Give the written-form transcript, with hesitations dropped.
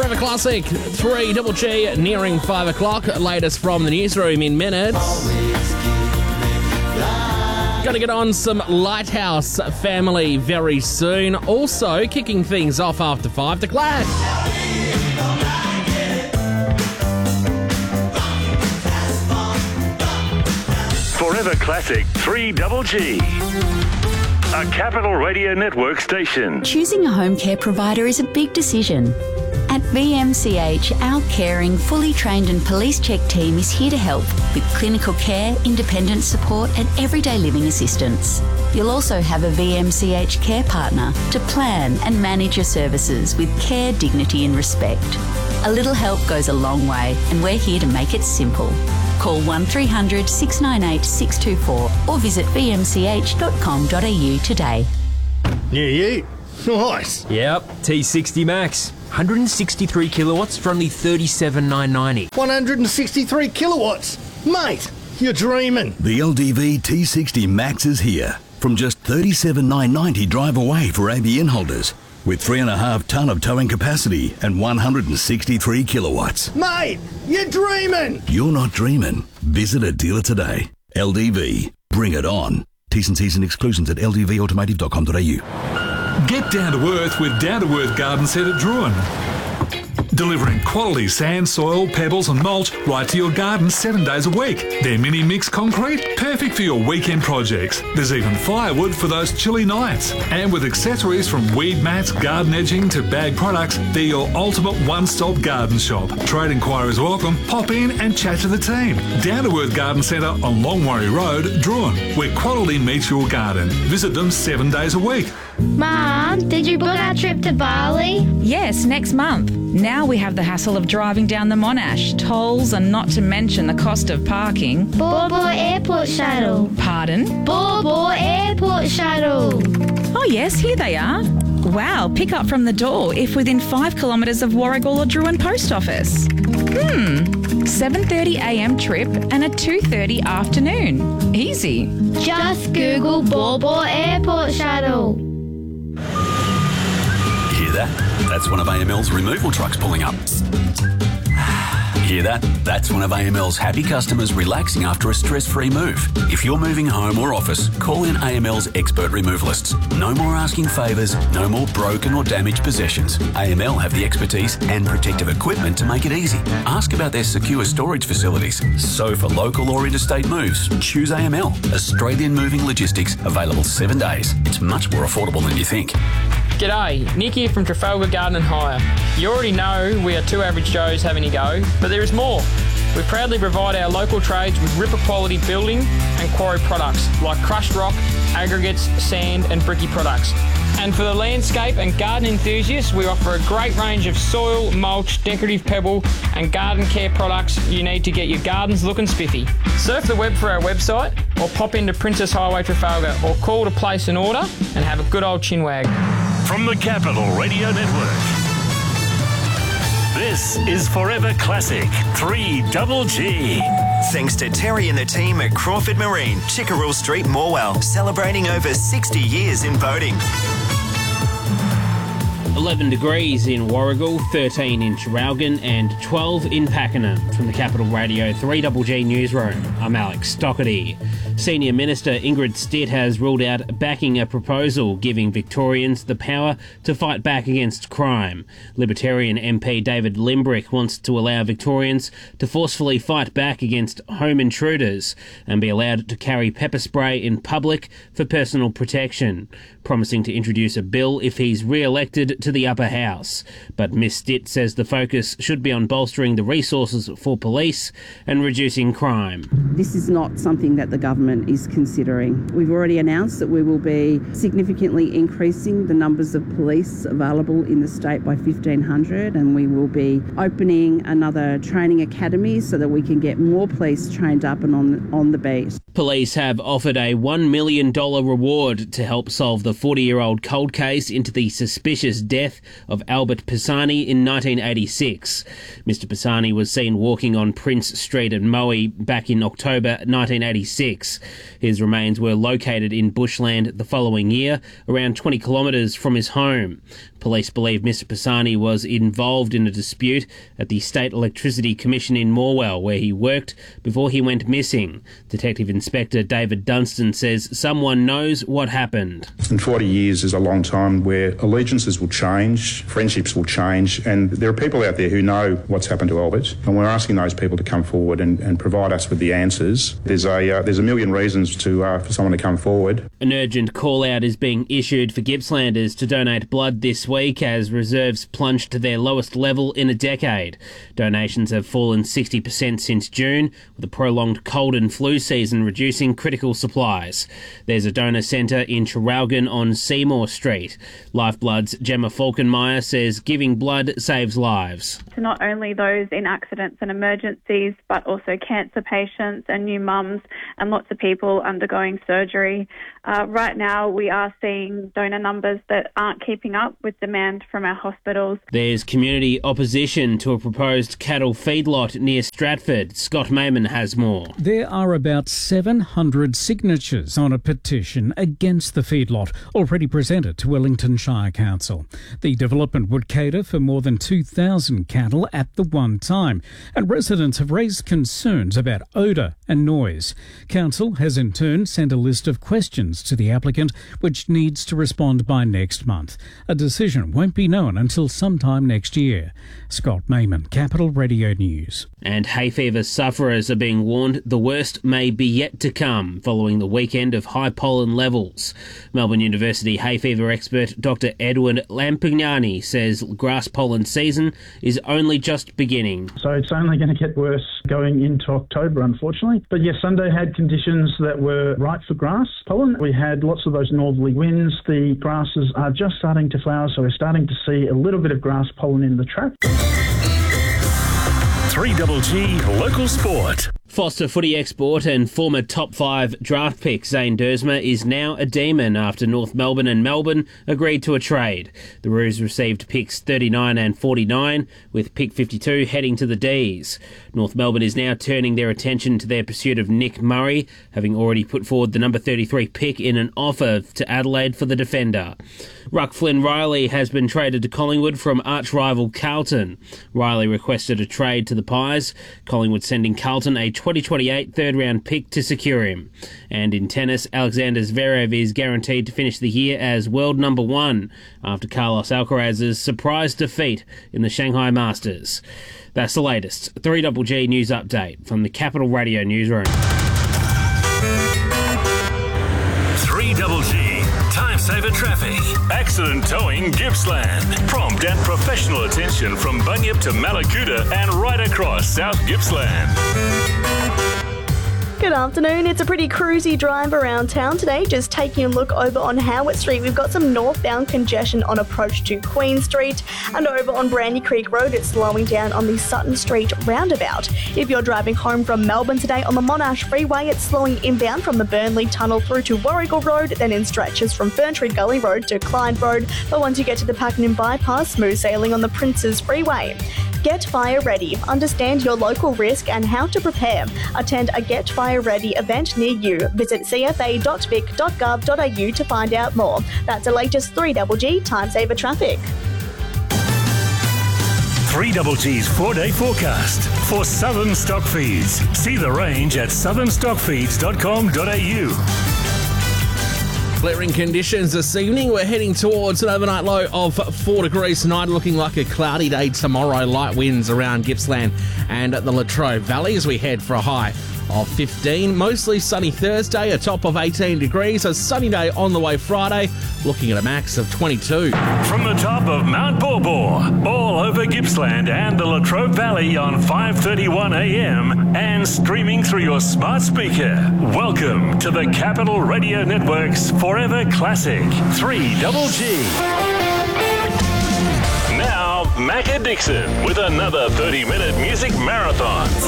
Forever Classic, 3 Double G, nearing 5 o'clock. Latest from the newsroom in minutes. Going to get on some Lighthouse Family very soon. Also, kicking things off after 5, The Clash. Forever Classic 3 Double G. A Capital Radio Network station. Choosing a home care provider is a big decision. At VMCH, our caring, fully trained and police-checked team is here to help with clinical care, independent support and everyday living assistance. You'll also have a VMCH care partner to plan and manage your services with care, dignity and respect. A little help goes a long way and we're here to make it simple. Call 1300 698 624 or visit vmch.com.au today. Yeah. Nice. Yep, T60 Max. 163 kilowatts for only $37,990. 163 kilowatts. Mate, you're dreaming. The LDV T60 Max is here. From just $37,990 drive away for ABN holders. With 3.5 tonne of towing capacity and 163 kilowatts. Mate, you're dreaming. You're not dreaming. Visit a dealer today. LDV. Bring it on. T's and C's and exclusions at ldvautomotive.com.au. Get down to earth with Down to Earth Garden Centre Druin. Delivering quality sand, soil, pebbles and mulch right to your garden 7 days a week. Their mini mix concrete, perfect for your weekend projects. There's even firewood for those chilly nights. And with accessories from weed mats, garden edging to bag products, they're your ultimate one-stop garden shop. Trade inquiries welcome. Pop in and chat to the team. Down to Earth Garden Centre on Longwarry Road, Druin, where quality meets your garden. Visit them 7 days a week. Mum, did you book our trip to Bali? Yes, next month. Now we have the hassle of driving down the Monash, tolls and not to mention the cost of parking. Bawbaw Airport Shuttle. Pardon? Bawbaw Airport Shuttle. Oh yes, here they are. Wow, pick up from the door if within 5 kilometres of Warragul or Druin Post Office. 7:30am trip and a 2:30 afternoon. Easy. Just Google Bawbaw Airport Shuttle. Hear that? That's one of AML's removal trucks pulling up. Hear that? That's one of AML's happy customers relaxing after a stress-free move. If you're moving home or office, call in AML's expert removalists. No more asking favours, no more broken or damaged possessions. AML have the expertise and protective equipment to make it easy. Ask about their secure storage facilities. So for local or interstate moves, choose AML. Australian Moving Logistics, available 7 days. It's much more affordable than you think. G'day, Nick here from Trafalgar Garden and Hire. You already know we are two average Joes having a go, but there is more. We proudly provide our local trades with ripper quality building and quarry products like crushed rock, aggregates, sand and bricky products. And for the landscape and garden enthusiasts, we offer a great range of soil, mulch, decorative pebble and garden care products you need to get your gardens looking spiffy. Surf the web for our website or pop into Princess Highway Trafalgar or call to place an order and have a good old chinwag. From the Capital Radio Network, this is Forever Classic 3 Double G. Thanks to Terry and the team at Crawford Marine, Chickerell Street, Morwell, celebrating over 60 years in boating. 11 degrees in Warragul, 13 in Traralgon and 12 in Pakenham. From the Capital Radio 3GG Newsroom, I'm Alex Stockerty. Senior Minister Ingrid Stitt has ruled out backing a proposal giving Victorians the power to fight back against crime. Libertarian MP David Limbrick wants to allow Victorians to forcefully fight back against home intruders and be allowed to carry pepper spray in public for personal protection, promising to introduce a bill if he's re-elected to the upper house. But Ms Stitt says the focus should be on bolstering the resources for police and reducing crime. This is not something that the government is considering. We've already announced that we will be significantly increasing the numbers of police available in the state by 1,500, and we will be opening another training academy so that we can get more police trained up and on the beat. Police have offered a $1 million reward to help solve the 40-year-old cold case into the suspicious death of Albert Pisani in 1986. Mr Pisani was seen walking on Prince Street at Moe back in October 1986. His remains were located in bushland the following year, around 20 kilometres from his home. Police believe Mr Pisani was involved in a dispute at the State Electricity Commission in Morwell, where he worked before he went missing. Detective Inspector David Dunstan says someone knows what happened. And 40 years is a long time where allegiances will change, friendships will change, and there are people out there who know what's happened to Albert, and we're asking those people to come forward and provide us with the answers. There's a million reasons for someone to come forward. An urgent call-out is being issued for Gippslanders to donate blood this week as reserves plunged to their lowest level in a decade. Donations have fallen 60% since June, with a prolonged cold and flu season reducing critical supplies. There's a donor centre in Traralgon on Seymour Street. Lifeblood's Gemma Falkenmeyer says giving blood saves lives. To not only those in accidents and emergencies, but also cancer patients and new mums and lots of people undergoing surgery. Right now we are seeing donor numbers that aren't keeping up with demand from our hospitals. There's community opposition to a proposed cattle feedlot near Stratford. Scott Mayman has more. There are about 700 signatures on a petition against the feedlot already presented to Wellington Shire Council. The development would cater for more than 2,000 cattle at the one time, and residents have raised concerns about odour and noise. Council has in turn sent a list of questions to the applicant, which needs to respond by next month. A decision won't be known until sometime next year. Scott Mayman, Capital Radio News. And hay fever sufferers are being warned the worst may be yet to come following the weekend of high pollen levels. Melbourne University hay fever expert Dr Edward Lampugnani says grass pollen season is only just beginning. So it's only going to get worse going into October, unfortunately. But yes, Sunday had conditions that were right for grass pollen. We had lots of those northerly winds. The grasses are just starting to flower, so we're starting to see a little bit of grass pollen in the trap. 3GG Local Sport. Foster footy export and former top 5 draft pick Zane Dersma is now a demon after North Melbourne and Melbourne agreed to a trade. The Roos received picks 39 and 49, with pick 52 heading to the D's. North Melbourne is now turning their attention to their pursuit of Nick Murray, having already put forward the number 33 pick in an offer to Adelaide for the defender. Ruck Flynn Riley has been traded to Collingwood from arch-rival Carlton. Riley requested a trade to the Pies, Collingwood sending Carlton a 2028 third-round pick to secure him. And in tennis, Alexander Zverev is guaranteed to finish the year as world number 1 after Carlos Alcaraz's surprise defeat in the Shanghai Masters. That's the latest 3GG News Update from the Capital Radio Newsroom. 3GG Time Saver Traffic. Accident Towing Gippsland. Prompt and professional attention from Bunyip to Malakuta and right across South Gippsland. Good afternoon. It's a pretty cruisy drive around town today. Just taking a look over on Howard Street, we've got some northbound congestion on approach to Queen Street, and over on Brandy Creek Road, it's slowing down on the Sutton Street roundabout. If you're driving home from Melbourne today on the Monash Freeway, it's slowing inbound from the Burnley Tunnel through to Warrigal Road, then in stretches from Ferntree Gully Road to Clyde Road. But once you get to the Pakenham Bypass, smooth sailing on the Princes Freeway. Get Fire Ready. Understand your local risk and how to prepare. Attend a Get Fire Ready event near you. Visit cfa.vic.gov.au to find out more. That's the latest 3GG Time Saver Traffic. 3GG's 4-day forecast for Southern Stock Feeds. See the range at southernstockfeeds.com.au. Clearing conditions this evening. We're heading towards an overnight low of 4 degrees tonight, looking like a cloudy day tomorrow. Light winds around Gippsland and the Latrobe Valley as we head for a high of 15. Mostly sunny Thursday, a top of 18 degrees. A sunny day on the way Friday, looking at a max of 22. From the top of Mount Borbor, all over Gippsland and the Latrobe Valley on 5:31 a.m. and streaming through your smart speaker. Welcome to the Capital Radio Network's Forever Classic 3GG. Now, Macca Dixon with another 30-minute music marathon.